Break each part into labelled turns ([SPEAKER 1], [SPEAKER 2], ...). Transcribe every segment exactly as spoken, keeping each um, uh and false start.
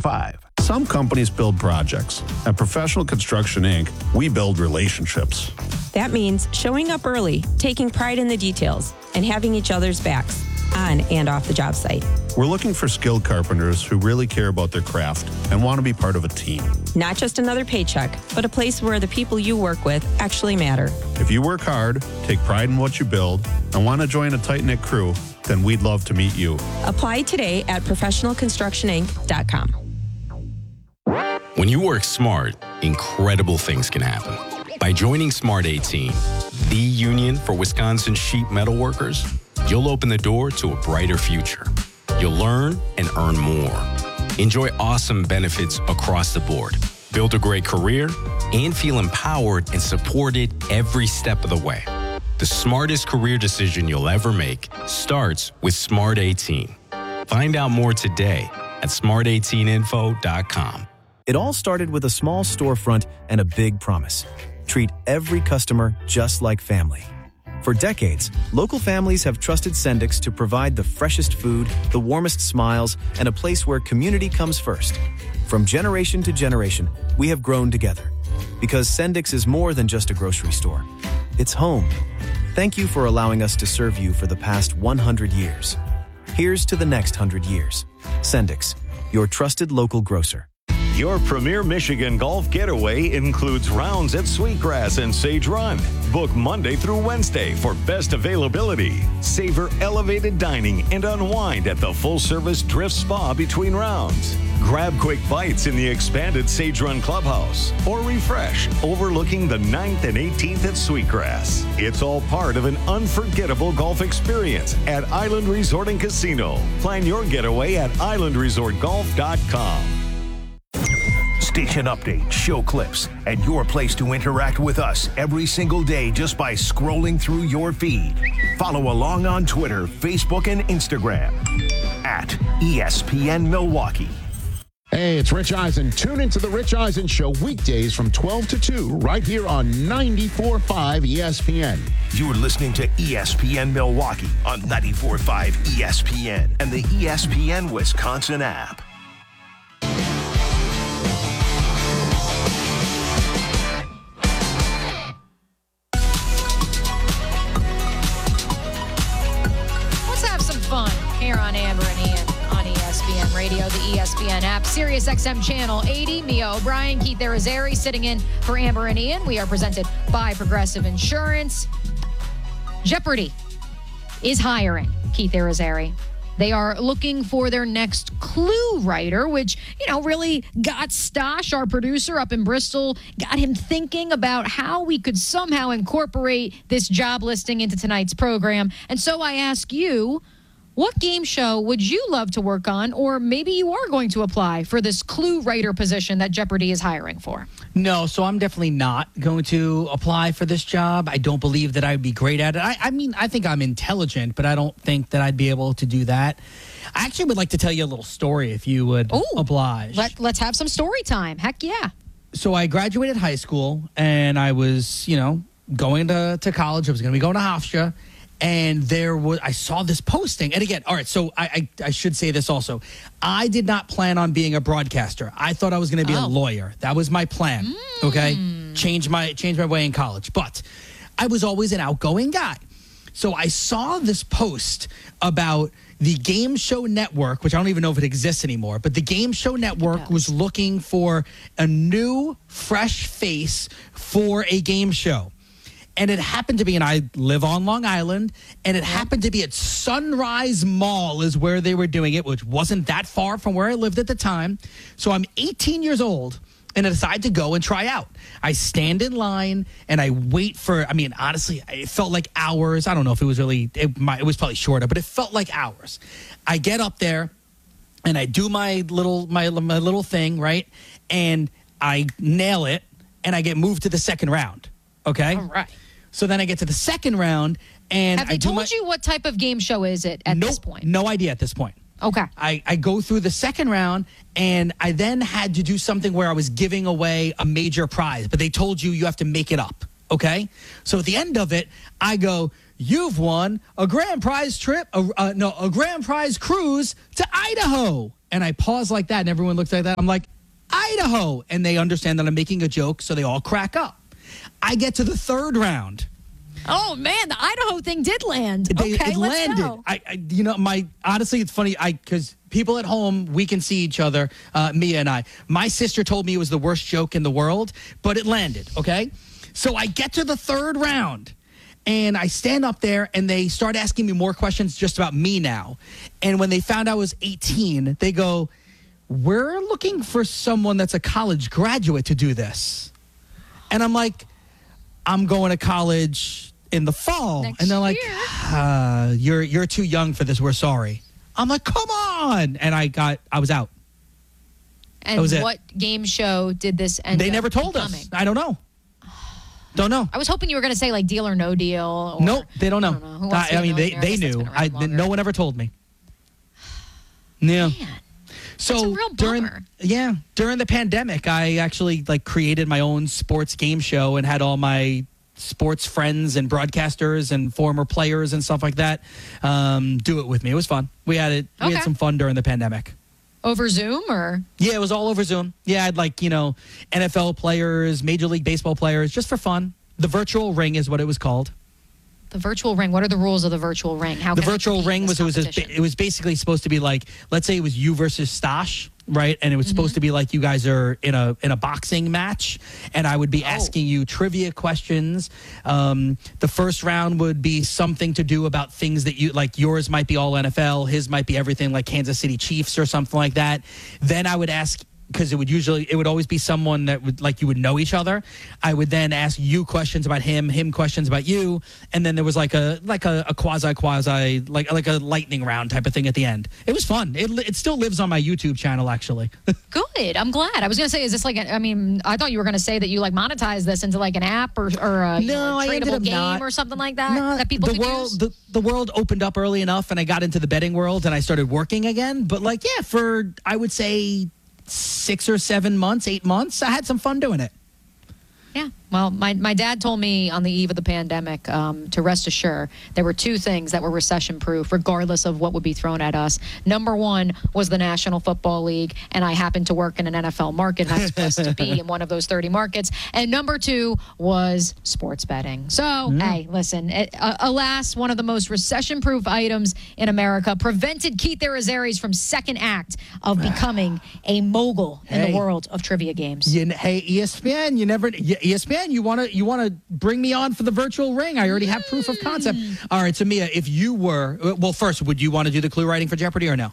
[SPEAKER 1] five. Some companies build projects. At Professional Construction Incorporated, we build relationships.
[SPEAKER 2] That means showing up early, taking pride in the details, and having each other's backs, on and off the job site.
[SPEAKER 1] We're looking for skilled carpenters who really care about their craft and want to be part of a team.
[SPEAKER 2] Not just another paycheck, but a place where the people you work with actually matter.
[SPEAKER 1] If you work hard, take pride in what you build, and want to join a tight-knit crew, then we'd love to meet you.
[SPEAKER 2] Apply today at professional construction inc dot com.
[SPEAKER 3] When you work smart, incredible things can happen. By joining Smart eighteen, the union for Wisconsin sheet metal workers, you'll open the door to a brighter future. You'll learn and earn more. Enjoy awesome benefits across the board. Build a great career and feel empowered and supported every step of the way. The smartest career decision you'll ever make starts with Smart eighteen. Find out more today at smart eighteen info dot com.
[SPEAKER 4] It all started with a small storefront and a big promise. Treat every customer just like family. For decades, local families have trusted Sendix to provide the freshest food, the warmest smiles, and a place where community comes first. From generation to generation, we have grown together. Because Sendix is more than just a grocery store. It's home. Thank you for allowing us to serve you for the past one hundred years. Here's to the next one hundred years. Sendix, your trusted local grocer.
[SPEAKER 5] Your premier Michigan golf getaway includes rounds at Sweetgrass and Sage Run. Book Monday through Wednesday for best availability. Savor elevated dining and unwind at the full-service Drift Spa between rounds. Grab quick bites in the expanded Sage Run Clubhouse or refresh overlooking the ninth and eighteenth at Sweetgrass. It's all part of an unforgettable golf experience at Island Resort and Casino. Plan your getaway at island resort golf dot com.
[SPEAKER 6] Station updates, show clips, and your place to interact with us every single day just by scrolling through your feed. Follow along on Twitter, Facebook, and Instagram at E S P N Milwaukee.
[SPEAKER 7] Hey, it's Rich Eisen. Tune into the Rich Eisen Show weekdays from twelve to two right here on ninety-four point five E S P N.
[SPEAKER 6] You're listening to E S P N Milwaukee on ninety-four point five E S P N and the E S P N Wisconsin app.
[SPEAKER 8] Fun here on Amber and Ian on E S P N Radio, the E S P N app, Sirius X M Channel eighty. Mia O'Brien, Keith Arizari sitting in for Amber and Ian. We are presented by Progressive Insurance. Jeopardy is hiring Keith Arizari. They are looking for their next clue writer, which, you know, really got Stosh, our producer up in Bristol, got him thinking about how we could somehow incorporate this job listing into tonight's program. And so I ask you, what game show would you love to work on, or maybe you are going to apply for this clue writer position that Jeopardy is hiring for?
[SPEAKER 9] No, so I'm definitely not going to apply for this job. I don't believe that I'd be great at it. I, I mean, I think I'm intelligent, but I don't think that I'd be able to do that. I actually would like to tell you a little story if you would
[SPEAKER 8] Ooh,
[SPEAKER 9] oblige.
[SPEAKER 8] Let, let's have some story time. Heck yeah.
[SPEAKER 9] So I graduated high school, and I was, you know, going to, to college. I was going to be going to Hofstra. And there was, I saw this posting. And again, all right, so I, I, I should say this also. I did not plan on being a broadcaster. I thought I was going to be oh. a lawyer. That was my plan, mm. okay? Change my, change my way in college. But I was always an outgoing guy. So I saw this post about the Game Show Network, which I don't even know if it exists anymore, but the Game Show Network was looking for a new, fresh face for a game show. And it happened to be, and I live on Long Island, and it happened to be at Sunrise Mall is where they were doing it, which wasn't that far from where I lived at the time. So I'm eighteen years old, and I decide to go and try out. I stand in line, and I wait for, I mean, honestly, it felt like hours. I don't know if it was really, it, might, it was probably shorter, but it felt like hours. I get up there, and I do my little, my, my little thing, right? And I nail it, and I get moved to the second round, okay?
[SPEAKER 8] All right.
[SPEAKER 9] So then I get to the second round, and
[SPEAKER 8] have they
[SPEAKER 9] I do
[SPEAKER 8] told
[SPEAKER 9] my,
[SPEAKER 8] you what type of game show is it at
[SPEAKER 9] nope,
[SPEAKER 8] this point?
[SPEAKER 9] No idea at this point.
[SPEAKER 8] Okay.
[SPEAKER 9] I, I go through the second round, and I then had to do something where I was giving away a major prize, but they told you you have to make it up, okay? So at the end of it, I go, you've won a grand prize trip, a, uh, no, a grand prize cruise to Idaho. and I pause like that, and everyone looks like that. I'm like, Idaho. And they understand that I'm making a joke, so they all crack up. I get to the third round.
[SPEAKER 8] Oh, man, the Idaho thing did land.
[SPEAKER 9] They,
[SPEAKER 8] okay,
[SPEAKER 9] it
[SPEAKER 8] let's
[SPEAKER 9] landed.
[SPEAKER 8] go.
[SPEAKER 9] I, I, you know, my honestly, it's funny. I because people at home, we can see each other, uh, Mia and I. My sister told me it was the worst joke in the world, but it landed. Okay, so I get to the third round, and I stand up there, and they start asking me more questions just about me now. And when they found I was eighteen, they go, "We're looking for someone that's a college graduate to do this," and I'm like, "I'm going to college in the fall."
[SPEAKER 8] Next
[SPEAKER 9] and they're like,
[SPEAKER 8] year.
[SPEAKER 9] uh, you're you're too young for this. We're sorry. I'm like, come on. And I got, I was out.
[SPEAKER 8] And
[SPEAKER 9] that was it.
[SPEAKER 8] what game show did this end
[SPEAKER 9] They
[SPEAKER 8] up
[SPEAKER 9] never told
[SPEAKER 8] becoming?
[SPEAKER 9] us. I don't know. Don't know.
[SPEAKER 8] I was hoping you were going to say like Deal or No Deal. Or,
[SPEAKER 9] Nope, they don't know.
[SPEAKER 8] I, don't know. Who wants to
[SPEAKER 9] I, I
[SPEAKER 8] be a
[SPEAKER 9] mean, they,
[SPEAKER 8] millionaire?
[SPEAKER 9] they
[SPEAKER 8] guess that's
[SPEAKER 9] knew.
[SPEAKER 8] been around
[SPEAKER 9] I,
[SPEAKER 8] longer.
[SPEAKER 9] no one ever told me. Yeah.
[SPEAKER 8] Man,
[SPEAKER 9] So
[SPEAKER 8] that's a real
[SPEAKER 9] during
[SPEAKER 8] bummer.
[SPEAKER 9] yeah during the pandemic, I actually like created my own sports game show and had all my sports friends and broadcasters and former players and stuff like that um, do it with me. It was fun. We had it. We
[SPEAKER 8] Okay.
[SPEAKER 9] had some fun during the pandemic.
[SPEAKER 8] Over Zoom or?
[SPEAKER 9] Yeah, it was all over Zoom. Yeah, I had like, you know, N F L players, Major League Baseball players, just for fun. The virtual ring is what it was called.
[SPEAKER 8] The virtual ring. What are the rules of the virtual ring? How
[SPEAKER 9] The
[SPEAKER 8] can I
[SPEAKER 9] virtual
[SPEAKER 8] compete in
[SPEAKER 9] ring
[SPEAKER 8] this
[SPEAKER 9] was it was a,
[SPEAKER 8] competition?
[SPEAKER 9] it was basically supposed to be like, let's say it was you versus Stosh, right? And it was
[SPEAKER 8] Mm-hmm.
[SPEAKER 9] supposed to be like you guys are in a in a boxing match, and I would be
[SPEAKER 8] Oh.
[SPEAKER 9] asking you trivia questions. Um, the first round would be something to do about things that you like. Yours might be all N F L, his might be everything like Kansas City Chiefs or something like that. Then I would ask. Because it would usually, it would always be someone that would, like, you would know each other. I would then ask you questions about him, him questions about you, and then there was like a like a, a quasi quasi like like a lightning round type of thing at the end. It was fun. It it still lives on my YouTube channel actually.
[SPEAKER 8] Good. I'm glad. I was going to say, is this like, a, I mean, I thought you were going to say that you like monetize this into like an app or, or a you
[SPEAKER 9] No,
[SPEAKER 8] know,
[SPEAKER 9] I ended
[SPEAKER 8] tradable
[SPEAKER 9] up
[SPEAKER 8] game
[SPEAKER 9] not.
[SPEAKER 8] or something like that
[SPEAKER 9] No,
[SPEAKER 8] that people
[SPEAKER 9] the
[SPEAKER 8] could
[SPEAKER 9] world
[SPEAKER 8] use?
[SPEAKER 9] the, the world opened up early enough, and I got into the betting world, and I started working again. But like, yeah, for I would say six or seven months, eight months, I had some fun doing it.
[SPEAKER 8] Yeah. Well, my, my dad told me on the eve of the pandemic um, to rest assured there were two things that were recession proof, regardless of what would be thrown at us. Number one was the National Football League, and I happened to work in an N F L market, and I was blessed to be in one of those thirty markets. And number two was sports betting. So, hey, listen, it, uh, alas, one of the most recession proof items in America prevented Keith Arazares from second act of becoming a mogul in
[SPEAKER 9] Hey.
[SPEAKER 8] the world of trivia games.
[SPEAKER 9] You, hey, E S P N, you never E S P N. You want to you want to bring me on for the virtual ring? I already have proof of concept. All right, so Mia, if you were well, first, would you want to do the clue writing for Jeopardy or no?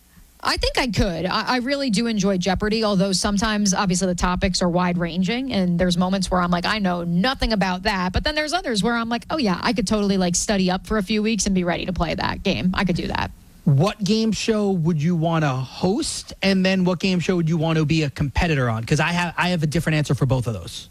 [SPEAKER 8] I think I could. I, I really do enjoy Jeopardy, although sometimes, obviously, the topics are wide-ranging, and there's moments where I'm like, I know nothing about that. But then there's others where I'm like, oh, yeah, I could totally, like, study up for a few weeks and be ready to play that game. I could do that.
[SPEAKER 9] What game show would you want to host, and then what game show would you want to be a competitor on? Because I have I have a different answer for both of those.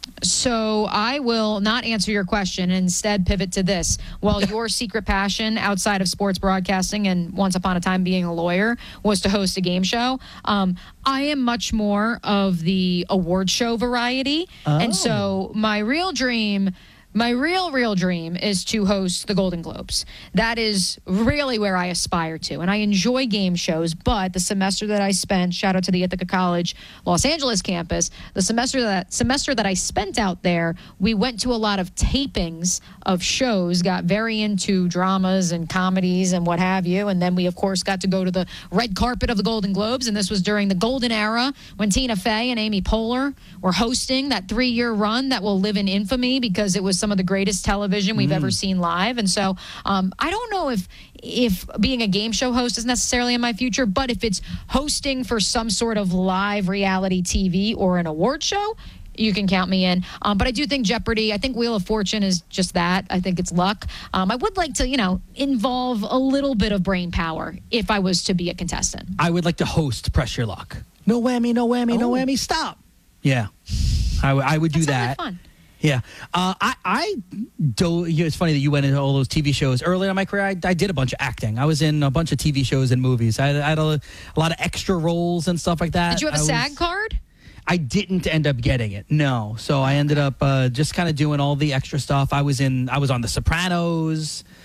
[SPEAKER 8] So I will not answer your question and instead pivot to this. While your secret passion outside of sports broadcasting and once upon a time being a lawyer was to host a game show, um, I am much more of the award show variety. And so my real dream... My real, real dream is to host the Golden Globes. That is really where I aspire to. And I enjoy game shows, but the semester that I spent, shout out to the Ithaca College Los Angeles campus, the semester that semester that I spent out there, we went to a lot of tapings of shows, got very into dramas and comedies and what have you. And then we, of course, got to go to the red carpet of the Golden Globes. And this was during the golden era when Tina Fey and Amy Poehler were hosting that three-year run that will live in infamy because it was some of the greatest television we've ever seen live. And so um, I don't know if if being a game show host is necessarily in my future, but if it's hosting for some sort of live reality T V or an award show, you can count me in. Um, but I do think Jeopardy, I think Wheel of Fortune is just that. I think it's luck. Um, I would like to, you know, involve a little bit of brain power if I was to be a contestant.
[SPEAKER 9] I would like to host Press Your Luck. No whammy, no whammy, no
[SPEAKER 8] Oh.
[SPEAKER 9] whammy. Stop. Yeah, I, w- I would do
[SPEAKER 8] That sounds
[SPEAKER 9] that.
[SPEAKER 8] like fun.
[SPEAKER 9] Yeah, uh, I, I do. You know, it's funny that you went into all those T V shows early in my career. I, I did a bunch of acting. I was in a bunch of T V shows and movies. I, I had a, a lot of extra roles and stuff like that.
[SPEAKER 8] Did you have a
[SPEAKER 9] I
[SPEAKER 8] SAG
[SPEAKER 9] was-
[SPEAKER 8] card?
[SPEAKER 9] I didn't end up getting it. No, so I ended up uh, just kind of doing all the extra stuff. I was in. I was on The Sopranos.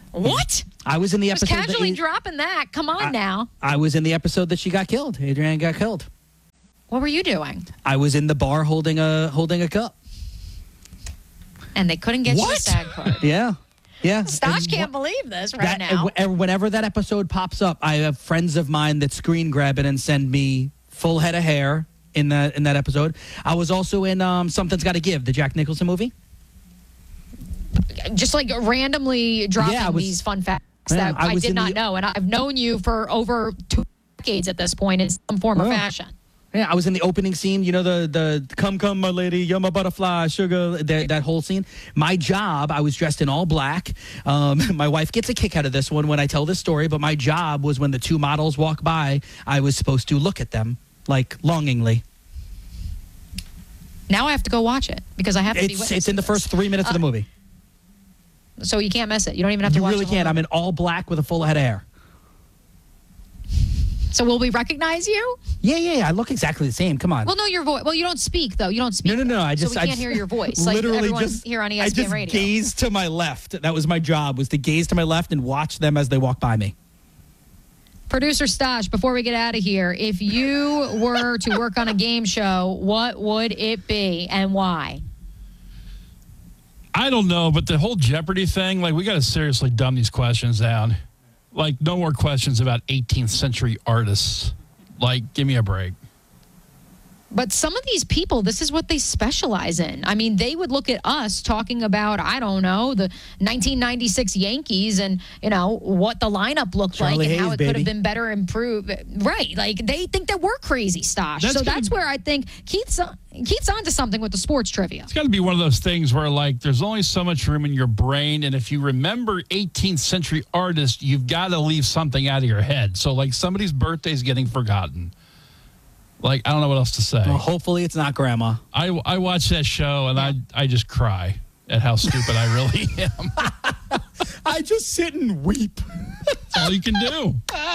[SPEAKER 8] What?
[SPEAKER 9] I was in the
[SPEAKER 8] Just
[SPEAKER 9] episode.
[SPEAKER 8] casually
[SPEAKER 9] that,
[SPEAKER 8] dropping that. Come on
[SPEAKER 9] I,
[SPEAKER 8] now.
[SPEAKER 9] I was in the episode that she got killed. Adrienne got killed.
[SPEAKER 8] What were you doing?
[SPEAKER 9] I was in the bar holding a holding a cup.
[SPEAKER 8] And they couldn't get you a
[SPEAKER 9] What?
[SPEAKER 8] SAG card.
[SPEAKER 9] Yeah. Yeah.
[SPEAKER 8] Stosh
[SPEAKER 9] And
[SPEAKER 8] can't
[SPEAKER 9] wh-
[SPEAKER 8] believe this right
[SPEAKER 9] that,
[SPEAKER 8] now.
[SPEAKER 9] and wh- Whenever that episode pops up, I have friends of mine that screen grab it and send me full head of hair in that in that episode. I was also in um, Something's Gotta Give, the Jack Nicholson movie.
[SPEAKER 8] Just like randomly dropping
[SPEAKER 9] Yeah, I was-
[SPEAKER 8] these fun facts
[SPEAKER 9] Yeah,
[SPEAKER 8] that
[SPEAKER 9] I
[SPEAKER 8] I,
[SPEAKER 9] was
[SPEAKER 8] did
[SPEAKER 9] in
[SPEAKER 8] not
[SPEAKER 9] the-
[SPEAKER 8] know. And I've known you for over two decades at this point in some form or
[SPEAKER 9] Oh.
[SPEAKER 8] fashion.
[SPEAKER 9] Yeah, I was in the opening scene. You know, the the come, come, my lady, you're my butterfly, sugar, that, that whole scene. My job, I was dressed in all black. Um, my wife gets a kick out of this one when I tell this story, but my job was when the two models walk by, I was supposed to look at them, like, longingly.
[SPEAKER 8] Now I have to go watch it because I have to be
[SPEAKER 9] It's,
[SPEAKER 8] witnessing
[SPEAKER 9] it's in the
[SPEAKER 8] this.
[SPEAKER 9] first three minutes of the movie.
[SPEAKER 8] So you can't miss it. You don't even have to
[SPEAKER 9] You
[SPEAKER 8] watch
[SPEAKER 9] really
[SPEAKER 8] the whole
[SPEAKER 9] can't. I'm
[SPEAKER 8] movie.
[SPEAKER 9] in all black with a full head of hair.
[SPEAKER 8] So will we recognize you?
[SPEAKER 9] Yeah, yeah, yeah. I look exactly the same. Come on.
[SPEAKER 8] Well, no, your voice. Well, you don't speak though. You don't speak.
[SPEAKER 9] No, no, no. I just,
[SPEAKER 8] so we
[SPEAKER 9] I
[SPEAKER 8] can't
[SPEAKER 9] just,
[SPEAKER 8] hear your voice. Like
[SPEAKER 9] Literally
[SPEAKER 8] everyone
[SPEAKER 9] just
[SPEAKER 8] here on E
[SPEAKER 9] I
[SPEAKER 8] S P N
[SPEAKER 9] just
[SPEAKER 8] Radio.
[SPEAKER 9] gazed to my left. That was my job, was to gaze to my left and watch them as they walk by me.
[SPEAKER 8] Producer Stosh, before we get out of here, if you were to work on a game show, what would it be and why?
[SPEAKER 10] I don't know, but the whole Jeopardy thing, like, we got to seriously dumb these questions down. Like, no more questions about eighteenth century artists. Like, give me a break.
[SPEAKER 8] But some of these people, this is what they specialize in. I mean, they would look at us talking about, I don't know, the nineteen ninety-six Yankees and, you know, what the lineup looked
[SPEAKER 9] Charlie
[SPEAKER 8] like and
[SPEAKER 9] Hayes,
[SPEAKER 8] how it
[SPEAKER 9] baby.
[SPEAKER 8] could have been better improved. Right. Like, they think that we're crazy, Stosh.
[SPEAKER 10] That's
[SPEAKER 8] so
[SPEAKER 10] gonna-
[SPEAKER 8] that's where I think Keith's, on, Keith's onto something with the sports trivia.
[SPEAKER 10] It's got to be one of those things where, like, there's only so much room in your brain, and if you remember eighteenth century artists, you've got to leave something out of your head. So, like, somebody's birthday's getting forgotten. Like, I don't know what else to say.
[SPEAKER 9] Well, hopefully it's not Grandma.
[SPEAKER 10] I, I watch that show, and I, I just cry at how stupid I really am.
[SPEAKER 9] I just sit and weep.
[SPEAKER 10] That's all you can do.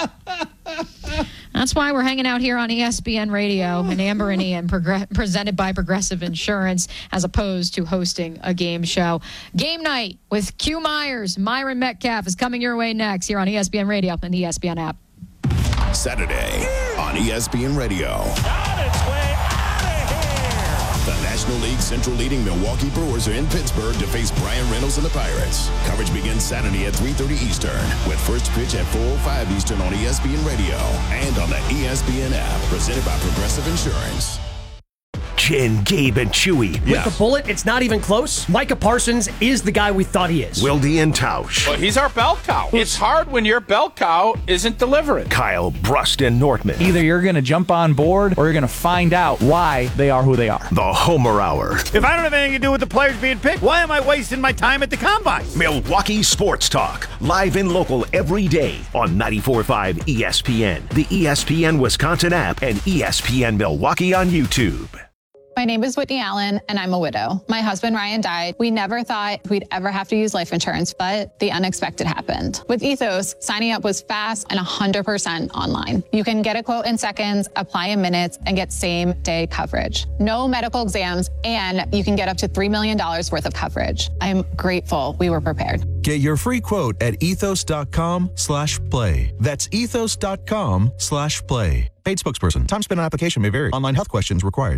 [SPEAKER 8] That's why we're hanging out here on E S P N Radio and Amber and Ian, progr- presented by Progressive Insurance, as opposed to hosting a game show. Game night with Q Myers, Myron Metcalf is coming your way next here on E S P N Radio and the E S P N app.
[SPEAKER 11] Saturday on E S P N Radio.
[SPEAKER 12] On its way out of here.
[SPEAKER 11] The National League Central leading Milwaukee Brewers are in Pittsburgh to face Brian Reynolds and the Pirates. Coverage begins Saturday at three thirty Eastern, with first pitch at four oh five Eastern on E S P N Radio and on the E S P N app, presented by Progressive Insurance.
[SPEAKER 13] Jen, Gabe, and Chewy.
[SPEAKER 14] With the bullet, it's not even close. Micah Parsons is the guy we thought he is.
[SPEAKER 13] Wildy and Tausch.
[SPEAKER 15] Well, he's our bell cow. It's hard when your bell cow isn't delivering.
[SPEAKER 13] Kyle, Brust, and Nortman.
[SPEAKER 16] Either you're going to jump on board or you're going to find out why they are who they are.
[SPEAKER 13] The Homer Hour.
[SPEAKER 17] If I don't have anything to do with the players being picked, why am I wasting my time at the combine?
[SPEAKER 13] Milwaukee Sports Talk. Live and local every day on ninety-four point five E S P N, the E S P N Wisconsin app, and E S P N Milwaukee on YouTube.
[SPEAKER 18] My name is Whitney Allen, and I'm a widow. My husband, Ryan, died. We never thought we'd ever have to use life insurance, but the unexpected happened. With Ethos, signing up was fast and one hundred percent online. You can get a quote in seconds, apply in minutes, and get same-day coverage. No medical exams, and you can get up to three million dollars worth of coverage. I'm grateful we were prepared.
[SPEAKER 19] Get your free quote at ethos.com slash play. That's ethos.com slash play. Paid spokesperson. Time spent on application may vary. Online health questions required.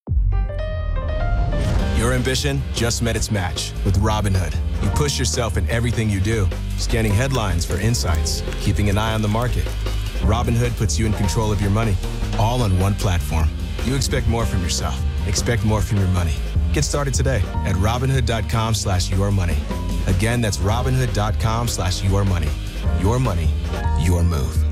[SPEAKER 20] Your ambition just met its match with Robinhood. You push yourself in everything you do, scanning headlines for insights, keeping an eye on the market. Robinhood puts you in control of your money, all on one platform. You expect more from yourself. Expect more from your money. Get started today at Robinhood.com slash your money. Again, that's Robinhood.com slash your money. Your money, your move.